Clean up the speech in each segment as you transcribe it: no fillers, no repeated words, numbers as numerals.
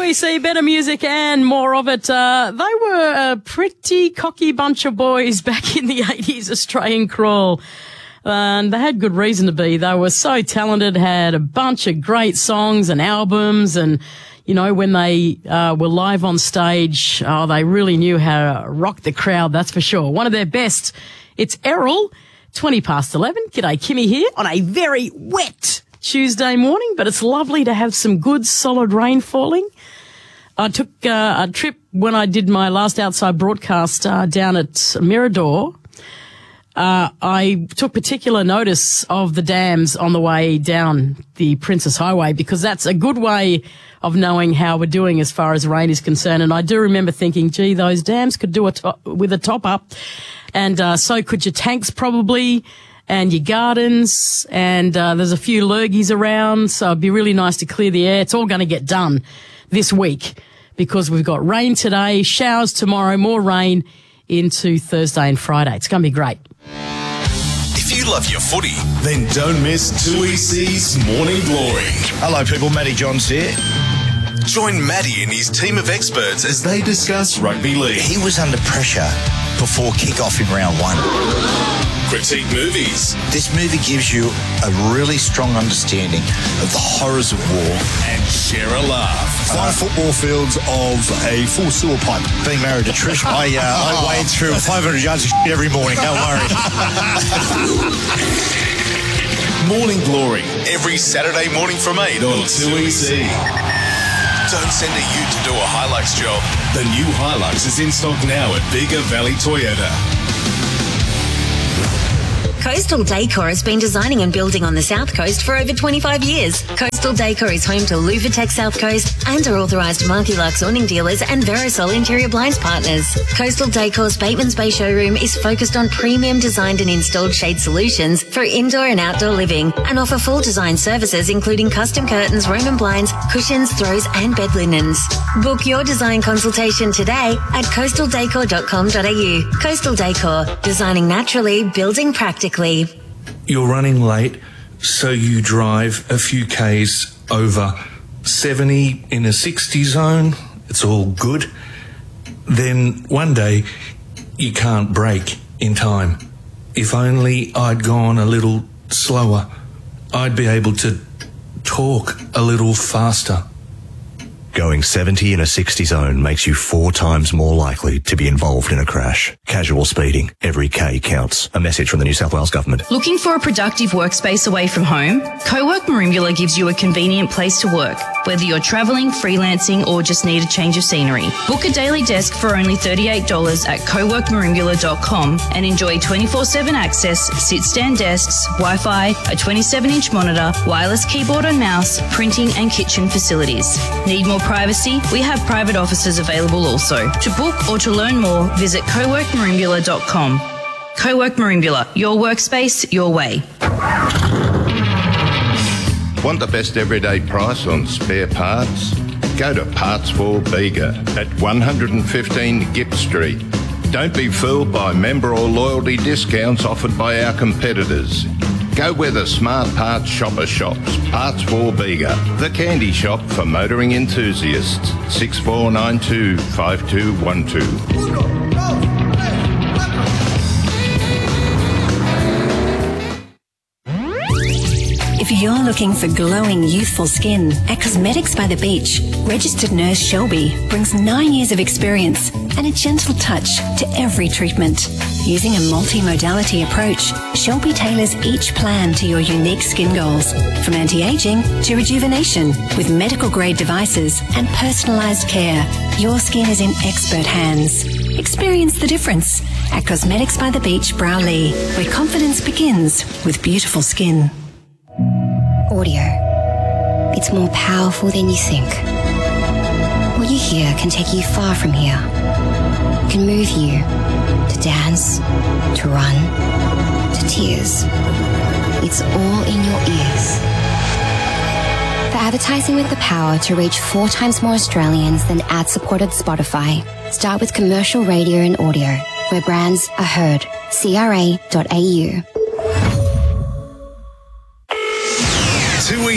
2EC, better music and more of it. They were a pretty cocky bunch of boys back in the 80s, Australian Crawl. And they had good reason to be. They were so talented, had a bunch of great songs and albums, and, you know, when they were live on stage, they really knew how to rock the crowd, that's for sure. One of their best. It's Errol, 20 past 11. G'day, Kimmy here on a very wet Tuesday morning, but it's lovely to have some good solid rain falling. I took a trip when I did my last outside broadcast down at Mirador. I took particular notice of the dams on the way down the Princess Highway because that's a good way of knowing how we're doing as far as rain is concerned. And I do remember thinking, gee, those dams could do with a top up, and so could your tanks probably, and your gardens, and there's a few lurgies around, so it'd be really nice to clear the air. It's all going to get done this week because we've got rain today, showers tomorrow, more rain into Thursday and Friday. It's going to be great. If you love your footy, then don't miss 2EC's Morning Glory. Hello people, Matty Johns here. Join Matty and his team of experts as they discuss rugby league. He was under pressure before kick-off in round one. Critique movies. This movie gives you a really strong understanding of the horrors of war. And share a laugh. 5 football fields of a full sewer pipe. Being married to Trish, I wade through 500 yards of shit every morning, don't worry. Morning Glory, every Saturday morning from 8 on 2EC. Don't send a ute to do a Hilux job. The new Hilux is in stock now at Bega Valley Toyota. Coastal Decor has been designing and building on the South Coast for over 25 years. Coastal Decor is home to Luvatech South Coast and are authorised Marky-Lux awning dealers and Verisol interior blinds partners. Coastal Decor's Bateman's Bay showroom is focused on premium designed and installed shade solutions for indoor and outdoor living and offer full design services including custom curtains, Roman blinds, cushions, throws and bed linens. Book your design consultation today at coastaldecor.com.au. Coastal Decor, designing naturally, building practically. You're running late, so you drive a few Ks over 70 in a 60 zone. It's all good. Then one day you can't brake in time. If only I'd gone a little slower, I'd be able to talk a little faster. Going 70 in a 60 zone makes you 4 times more likely to be involved in a crash. Casual speeding. Every K counts. A message from the New South Wales Government. Looking for a productive workspace away from home? CoWork Merimbula gives you a convenient place to work, whether you're travelling, freelancing, or just need a change of scenery. Book a daily desk for only $38 at coworkmerimbula.com and enjoy 24/7 access, sit-stand desks, Wi-Fi, a 27-inch monitor, wireless keyboard and mouse, printing and kitchen facilities. Need more privacy? We have private offices available also. To book or to learn more, visit coworkmerimbula.com. CoWork Merimbula, your workspace, your way. Want the best everyday price on spare parts? Go to Parts for Bega at 115 Gipp Street. Don't be fooled by member or loyalty discounts offered by our competitors. Go where the smart parts shopper shops. Parts for Bega, the candy shop for motoring enthusiasts. 6492 5212. If you're looking for glowing, youthful skin, at Cosmetics by the Beach, registered nurse Shelby brings 9 years of experience and a gentle touch to every treatment. Using a multi-modality approach, Shelby tailors each plan to your unique skin goals, from anti-aging to rejuvenation. With medical-grade devices and personalised care, your skin is in expert hands. Experience the difference at Cosmetics by the Beach, Browley, where confidence begins with beautiful skin. Audio. It's more powerful than you think. What you hear can take you far from here. It can move you to dance, to run, to tears. It's all in your ears. For advertising with the power to reach 4 times more Australians than ad-supported Spotify, start with commercial radio and audio, where brands are heard. CRA.au.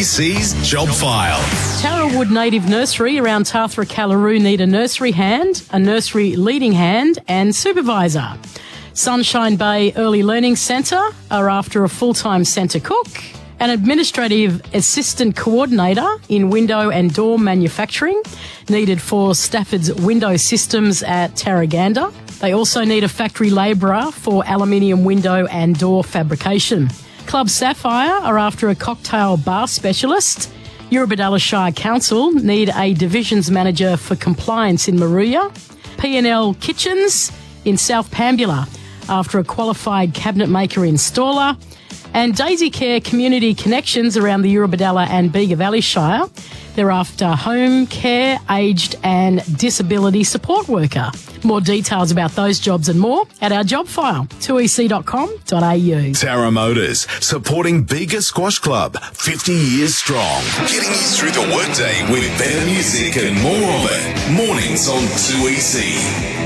2EC's Job File. Tarrawood Native Nursery around Tathra Callaroo need a nursery hand, a nursery leading hand and supervisor. Sunshine Bay Early Learning Centre are after a full-time centre cook. An administrative assistant coordinator in window and door manufacturing needed for Stafford's window systems at Tarraganda. They also need a factory labourer for aluminium window and door fabrication. Club Sapphire are after a cocktail bar specialist. Eurobodalla Shire Council need a divisions manager for compliance in Maruya. P&L Kitchens in South Pambula after a qualified cabinet maker installer. And Daisy Care Community Connections around the Eurobodalla and Bega Valley Shire. They're after home care, aged and disability support worker. More details about those jobs and more at our job file, 2ec.com.au. Tara Motors, supporting Bega Squash Club, 50 years strong. Getting you through the workday with better music and more of it. Mornings on 2EC.